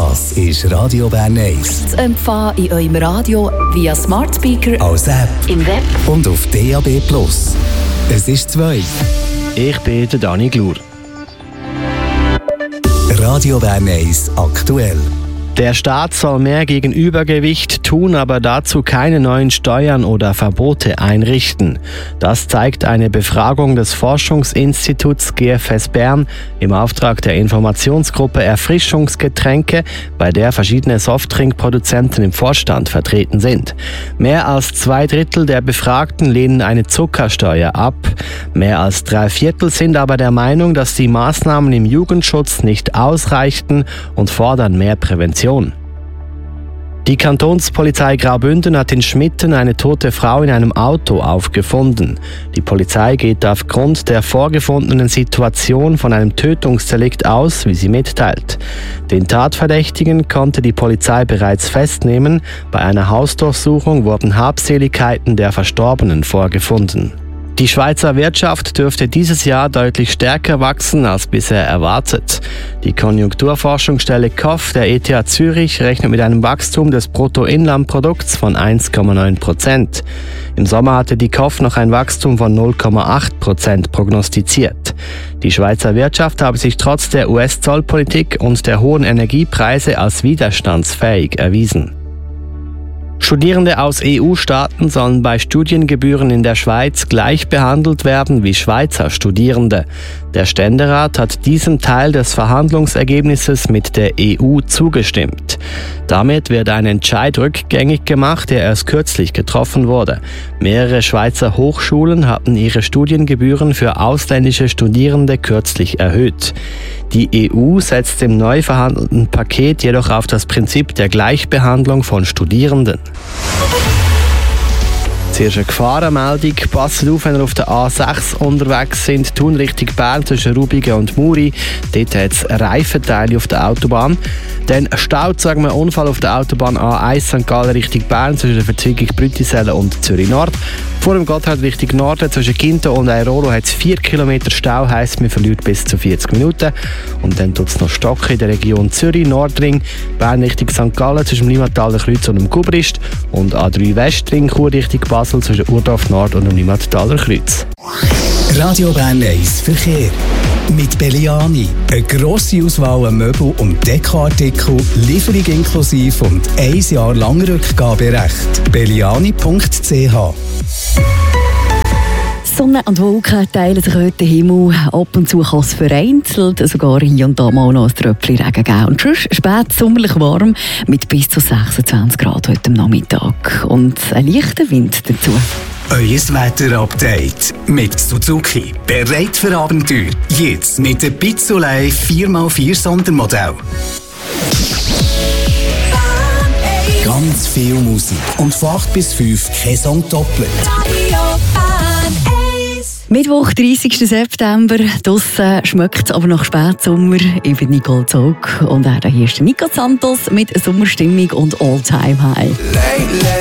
Das ist Radio Bern 1. Zu empfangen in eurem Radio via Smart Speaker, Als App im Web und auf DAB+. Es ist 2. Ich bin der Dani Glur. Radio Bern 1 aktuell. Der Staat soll mehr gegen Übergewicht tun, aber dazu keine neuen Steuern oder Verbote einrichten. Das zeigt eine Befragung des Forschungsinstituts GFS Bern im Auftrag der Informationsgruppe Erfrischungsgetränke, bei der verschiedene Softdrinkproduzenten im Vorstand vertreten sind. Mehr als 2/3 der Befragten lehnen eine Zuckersteuer ab. Mehr als 3/4 sind aber der Meinung, dass die Maßnahmen im Jugendschutz nicht ausreichten und fordern mehr Prävention. Die Kantonspolizei Graubünden hat in Schmitten eine tote Frau in einem Auto aufgefunden. Die Polizei geht aufgrund der vorgefundenen Situation von einem Tötungsdelikt aus, wie sie mitteilt. Den Tatverdächtigen konnte die Polizei bereits festnehmen. Bei einer Hausdurchsuchung wurden Habseligkeiten der Verstorbenen vorgefunden. Die Schweizer Wirtschaft dürfte dieses Jahr deutlich stärker wachsen als bisher erwartet. Die Konjunkturforschungsstelle KOF der ETH Zürich rechnet mit einem Wachstum des Bruttoinlandprodukts von 1,9%. Im Sommer hatte die KOF noch ein Wachstum von 0,8% prognostiziert. Die Schweizer Wirtschaft habe sich trotz der US-Zollpolitik und der hohen Energiepreise als widerstandsfähig erwiesen. Studierende aus EU-Staaten sollen bei Studiengebühren in der Schweiz gleich behandelt werden wie Schweizer Studierende. Der Ständerat hat diesem Teil des Verhandlungsergebnisses mit der EU zugestimmt. Damit wird ein Entscheid rückgängig gemacht, der erst kürzlich getroffen wurde. Mehrere Schweizer Hochschulen hatten ihre Studiengebühren für ausländische Studierende kürzlich erhöht. Die EU setzt im neu verhandelten Paket jedoch auf das Prinzip der Gleichbehandlung von Studierenden. Zuerst eine Gefahrenmeldung. Passt auf, wenn ihr auf der A6 unterwegs sind. Thun Richtung Bern zwischen Rubigen und Muri. Dort hat es Reifenteile auf der Autobahn. Dann staut, sagen wir, Unfall auf der Autobahn A1 St. Gallen Richtung Bern zwischen der Verzweigung Brütisellen und Zürich Nord. Vor dem Gotthard Richtung Norden zwischen Quinto und Airolo hat es 4 Kilometer Stau, heisst, man verliert bis zu 40 Minuten. Und dann tut es noch Stocken in der Region Zürich, Nordring, Bern Richtung St. Gallen zwischen dem Limataler Kreuz und dem Gubrist und A3 Westring, Chur Richtung Basel zwischen Urdorf Nord und dem Limataler Kreuz. Radio Bern 1 Verkehr. Mit Belliani. Eine grosse Auswahl an Möbel- und Dekoartikel, Lieferung inklusive und 1 Jahr lang Rückgaberecht. Belliani.ch. Sonne und Wolken teilen sich heute den Himmel. Ab und zu kann es vereinzelt sogar hier und da mal noch ein Tröpfchen Regen geben. Und sonst spät sommerlich warm mit bis zu 26 Grad heute Nachmittag. Und ein leichter Wind dazu. Euer Wetter-Update mit Suzuki. Bereit für Abenteuer. Jetzt mit der Pizzolei 4x4 Sondermodell. Ganz viel Musik. Und von 8 bis 5 kein Song doppelt. Mittwoch, 30. September. Draussen schmeckt es aber nach Spätsommer. Ich bin Nicole Zog und hier ist Nico Santos mit Sommerstimmung und All-Time High.